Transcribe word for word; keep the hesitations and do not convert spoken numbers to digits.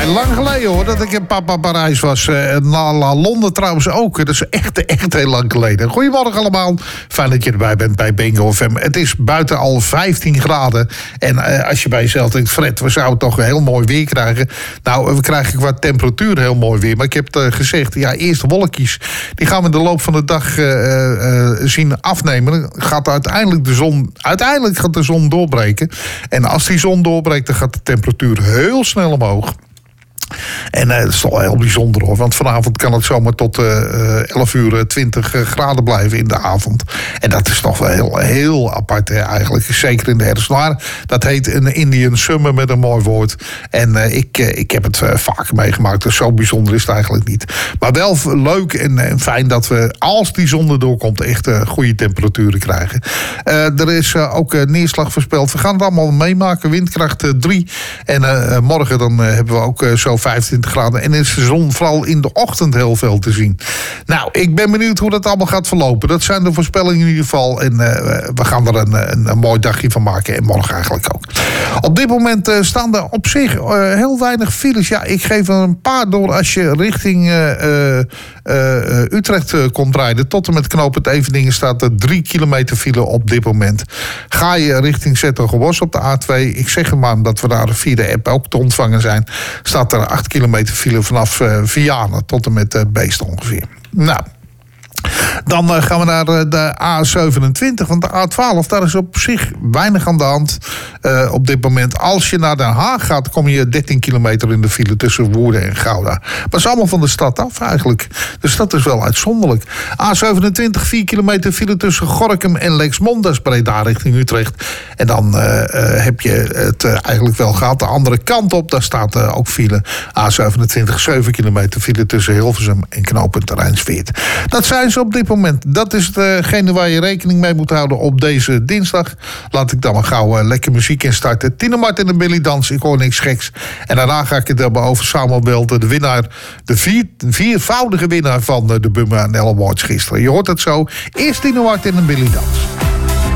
lang geleden hoor, dat ik in Papa Parijs was. Uh, naar Londen trouwens ook. Dat is echt, echt heel lang geleden. Goedemorgen allemaal. Fijn dat je erbij bent bij Bingo F M. Het is buiten al vijftien graden. En uh, als je bij jezelf denkt, Fred, we zouden toch heel mooi weer krijgen. Nou, we krijgen qua temperatuur heel mooi weer. Maar ik heb het uh, gezegd, ja, eerst de wolkjes. Die gaan we in de loop van de dag uh, uh, zien afnemen. Dan gaat uiteindelijk de zon, uiteindelijk gaat de zon doorbreken. En als die zon doorbreekt, dan gaat de temperatuur heel snel omhoog. En uh, dat is toch heel bijzonder hoor. Want vanavond kan het zomaar tot uh, elf uur twintig graden blijven in de avond. En dat is toch wel heel, heel apart hè, eigenlijk. Zeker in de herfst. Maar dat heet een Indian Summer met een mooi woord. En uh, ik, uh, ik heb het uh, vaker meegemaakt. Dus zo bijzonder is het eigenlijk niet. Maar wel leuk en, en fijn dat we, als die zon erdoor komt, echt uh, goede temperaturen krijgen. Uh, er is uh, ook uh, neerslag voorspeld. We gaan het allemaal meemaken. Windkracht drie. Uh, en uh, morgen dan uh, hebben we ook uh, zo vijfentwintig graden. En is de zon vooral in de ochtend heel veel te zien. Nou, ik ben benieuwd hoe dat allemaal gaat verlopen. Dat zijn de voorspellingen in ieder geval. En uh, we gaan er een, een, een mooi dagje van maken. En morgen eigenlijk ook. Op dit moment uh, staan er op zich uh, heel weinig files. Ja, ik geef er een paar door als je richting uh, uh, uh, Utrecht uh, komt rijden. Tot en met knooppunt Eveningen staat er drie kilometer file op dit moment. Ga je richting 's-Hertogenbosch op de A twee. Ik zeg hem maar dat we daar via de app ook te ontvangen zijn. Staat er acht kilometer file vanaf uh, Vianen tot en met uh, Beest ongeveer. Nou, dan uh, gaan we naar uh, de A zevenentwintig. Want de A twaalf, daar is op zich weinig aan de hand uh, op dit moment. Als je naar Den Haag gaat, kom je dertien kilometer in de file tussen Woerden en Gouda. Maar het is allemaal van de stad af eigenlijk. Dus dat is wel uitzonderlijk. A zevenentwintig, vier kilometer file tussen Gorinchem en Lexmond. Dat is Breda richting Utrecht. En dan uh, uh, heb je het uh, eigenlijk wel gehad. De andere kant op, daar staat uh, ook file. A zevenentwintig, zeven kilometer file tussen Hilversum en knooppunt Rijnsweert. Dat zijn ze op dit moment. Dat is hetgene waar je rekening mee moet houden op deze dinsdag. Laat ik dan maar gauw uh, lekker muziek instarten. Tino Martin en Billy Dans, ik hoor niks geks. En daarna ga ik het hebben over Samuel Belden, de winnaar, de vier, viervoudige winnaar van uh, de Buma en Elle Awards gisteren. Je hoort het zo. Eerst Tino Martin en Billy Dans.